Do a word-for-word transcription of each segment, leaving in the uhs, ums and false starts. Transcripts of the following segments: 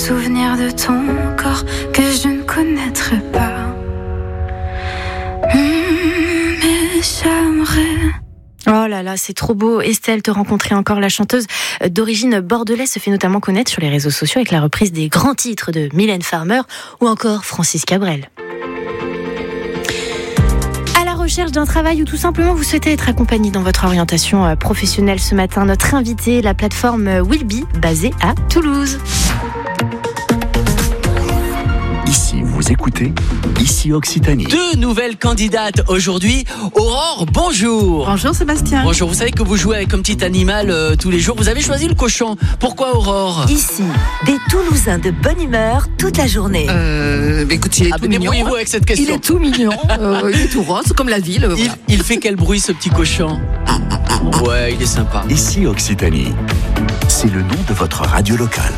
souvenir de ton corps que je ne connaîtrai pas. Mmh, mais j'aimerais. Oh là là, c'est trop beau. Estelle, te rencontrer encore. La chanteuse d'origine bordelaise se fait notamment connaître sur les réseaux sociaux avec la reprise des grands titres de Mylène Farmer ou encore Francis Cabrel. À la recherche d'un travail ou tout simplement vous souhaitez être accompagné dans votre orientation professionnelle ce matin, notre invité, la plateforme Willby, basée à Toulouse. Ici, vous écoutez Ici Occitanie. Deux nouvelles candidates aujourd'hui. Aurore, bonjour. Bonjour Sébastien. Bonjour, vous savez que vous jouez avec un petit animal euh, tous les jours. Vous avez choisi le cochon. Pourquoi Aurore ? Ici, des Toulousains de bonne humeur toute la journée. Euh, bah écoute, il est Ah, tout mignon. débrouillez-vous avec cette question. Il est tout mignon, euh, il est tout rose, comme la ville. Il, Voilà. il fait quel bruit ce petit cochon ? Ouais, il est sympa. Ici Occitanie. C'est le nom de votre radio locale.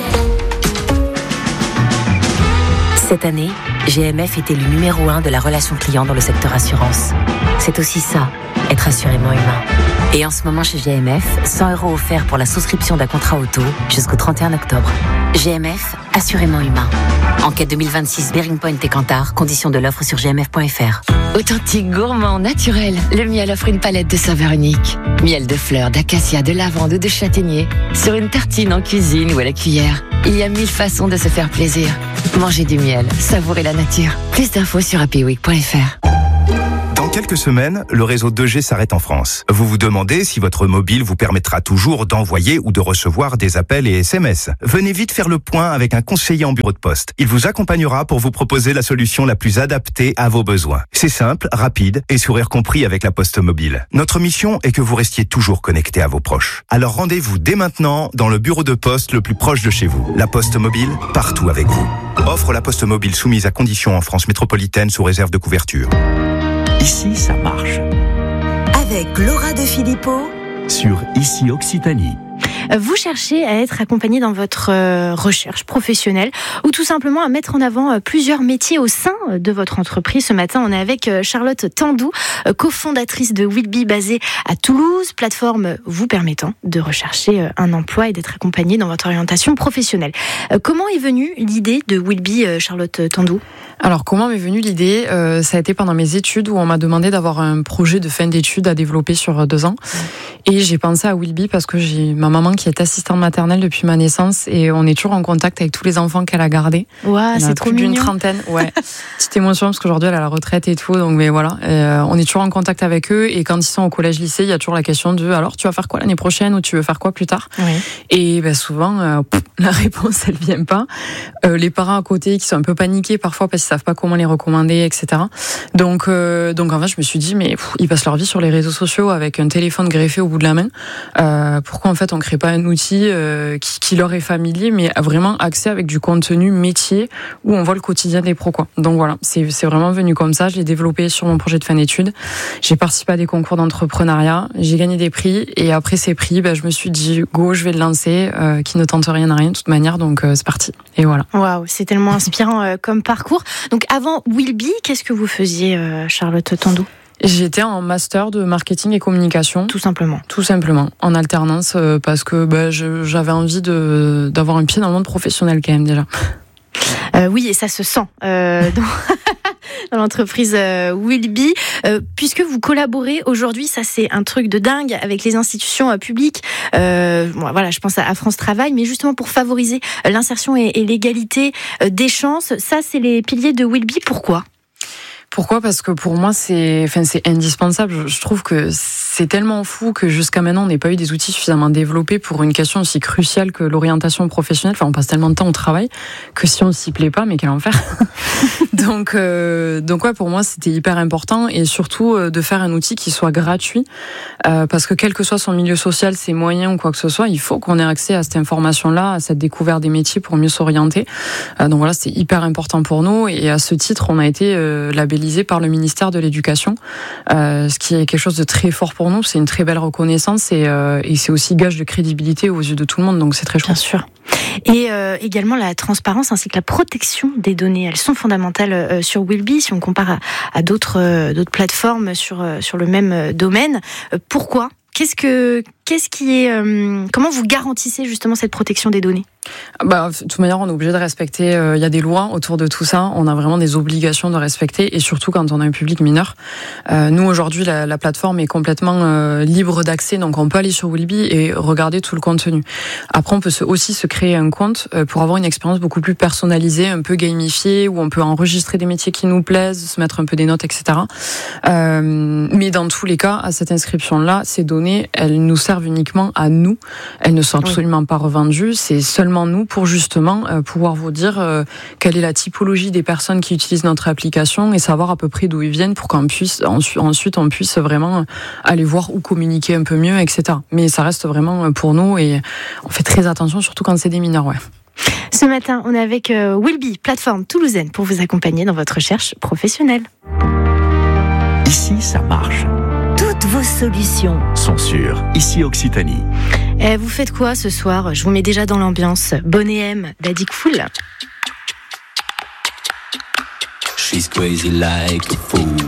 Cette année, G M F est élu numéro un de la relation client dans le secteur assurance. C'est aussi ça, être assurément humain. Et en ce moment chez G M F, cent euros offerts pour la souscription d'un contrat auto jusqu'au trente et un octobre. G M F, assurément humain. Enquête deux mille vingt-six, Bearing Point et Kantar, conditions de l'offre sur g m f point f r. Authentique, gourmand, naturel, le miel offre une palette de saveurs uniques. Miel de fleurs, d'acacia, de lavande ou de châtaignier. Sur une tartine en cuisine ou à la cuillère. Il y a mille façons de se faire plaisir. Mangez du miel, savourez la nature. Plus d'infos sur happy week point f r. Dans quelques semaines, le réseau deux G s'arrête en France. Vous vous demandez si votre mobile vous permettra toujours d'envoyer ou de recevoir des appels et S M S. Venez vite faire le point avec un conseiller en bureau de poste. Il vous accompagnera pour vous proposer la solution la plus adaptée à vos besoins. C'est simple, rapide et sourire compris avec la Poste Mobile. Notre mission est que vous restiez toujours connecté à vos proches. Alors rendez-vous dès maintenant dans le bureau de poste le plus proche de chez vous. La Poste Mobile, partout avec vous. Offre la Poste Mobile soumise à conditions en France métropolitaine sous réserve de couverture. Ici, ça marche. Avec Laura de Philippot Sur Ici Occitanie. Vous cherchez à être accompagné dans votre euh, recherche professionnelle ou tout simplement à mettre en avant euh, plusieurs métiers au sein de votre entreprise. Ce matin, on est avec euh, Charlotte Tandou, euh, cofondatrice de Willby basée à Toulouse, plateforme vous permettant de rechercher euh, un emploi et d'être accompagné dans votre orientation professionnelle. Euh, comment est venue l'idée de Willby, euh, Charlotte Tandou ? Alors, comment m'est venue l'idée ? euh, Ça a été pendant mes études où on m'a demandé d'avoir un projet de fin d'études à développer sur deux ans. Et j'ai pensé à Willby parce que j'ai ma maman qui est assistante maternelle depuis ma naissance et on est toujours en contact avec tous les enfants qu'elle a gardés. Ouais, c'est trop mignon. Plus d'une trentaine, ouais. Petite émotion parce qu'aujourd'hui elle a la retraite et tout, donc mais voilà. Euh, on est toujours en contact avec eux et quand ils sont au collège-lycée, il y a toujours la question de alors tu vas faire quoi l'année prochaine ou tu veux faire quoi plus tard. Oui. Et ben souvent euh, pff, la réponse elle vient pas. Euh, les parents à côté qui sont un peu paniqués parfois parce qu'ils savent pas comment les recommander, et cetera. Donc euh, donc en fait je me suis dit mais pff, ils passent leur vie sur les réseaux sociaux avec un téléphone greffé au bout de la main. Euh, pourquoi en fait on crée pas un outil euh, qui, qui leur est familier mais vraiment axé avec du contenu métier où on voit le quotidien des pros quoi. Donc voilà, c'est, c'est vraiment venu comme ça, je l'ai développé sur mon projet de fin d'études. J'ai participé à des concours d'entrepreneuriat, j'ai gagné des prix et après ces prix, ben, je me suis dit go, je vais le lancer, euh, qui ne tente rien à rien de toute manière, donc euh, c'est parti. Et voilà. Waouh, c'est tellement inspirant euh, comme parcours. Donc avant Willby, qu'est-ce que vous faisiez euh, Charlotte Tandou ? J'étais en master de marketing et communication. Tout simplement. Tout simplement, en alternance, euh, parce que bah, je, j'avais envie de, d'avoir un pied dans le monde professionnel quand même déjà. Euh, oui, et ça se sent euh, dans, dans l'entreprise euh, Willby. Euh, puisque vous collaborez aujourd'hui, ça c'est un truc de dingue, avec les institutions euh, publiques. Euh, bon, voilà, je pense à, à France Travail, mais justement pour favoriser euh, l'insertion et, et l'égalité euh, des chances. Ça, c'est les piliers de Willby. Pourquoi ? Pourquoi ? Parce que pour moi, c'est, enfin, c'est indispensable. Je trouve que c'est tellement fou que jusqu'à maintenant, on n'ait pas eu des outils suffisamment développés pour une question aussi cruciale que l'orientation professionnelle. Enfin, on passe tellement de temps au travail que si on s'y plaît pas, mais quel enfer. donc, euh, donc ouais, pour moi, c'était hyper important et surtout euh, de faire un outil qui soit gratuit, euh, parce que quel que soit son milieu social, ses moyens ou quoi que ce soit, il faut qu'on ait accès à cette information-là, à cette découverte des métiers pour mieux s'orienter. Euh, donc voilà, c'était hyper important pour nous et à ce titre, on a été euh, labellisé par le ministère de l'Éducation, euh, ce qui est quelque chose de très fort pour nous. C'est une très belle reconnaissance et, euh, et c'est aussi gage de crédibilité aux yeux de tout le monde, donc c'est très chouette. Bien sûr. Et euh, également la transparence ainsi que la protection des données, elles sont fondamentales euh, sur Willby si on compare à, à d'autres, euh, d'autres plateformes sur, euh, sur le même domaine. Euh, pourquoi ? Qu'est-ce que qu'est-ce qui est, euh, comment vous garantissez justement cette protection des données ? Bah, de toute manière, on est obligé de respecter. Il euh, y a des lois autour de tout ça. On a vraiment des obligations de respecter, et surtout quand on a un public mineur. Euh, nous aujourd'hui, la, la plateforme est complètement euh, libre d'accès, donc on peut aller sur Willby et regarder tout le contenu. Après, on peut se, aussi se créer un compte euh, pour avoir une expérience beaucoup plus personnalisée, un peu gamifiée, où on peut enregistrer des métiers qui nous plaisent, se mettre un peu des notes, et cetera. Euh, mais dans tous les cas, à cette inscription-là, ces données, elles nous servent uniquement à nous. Elles ne sont absolument oui. pas revendues. C'est seulement nous pour justement euh, pouvoir vous dire euh, quelle est la typologie des personnes qui utilisent notre application et savoir à peu près d'où ils viennent pour qu'on puisse ensuite on puisse vraiment aller voir ou communiquer un peu mieux, et cetera. Mais ça reste vraiment pour nous et on fait très attention, surtout quand c'est des mineurs, ouais. Ce matin, on est avec euh, Willby, plateforme toulousaine, pour vous accompagner dans votre recherche professionnelle. Ici, ça marche. Toutes vos solutions sont sur Ici Occitanie. Eh, vous faites quoi ce soir ? Je vous mets déjà dans l'ambiance. Bonnet M, d'Addict Fool. She's crazy like a fool.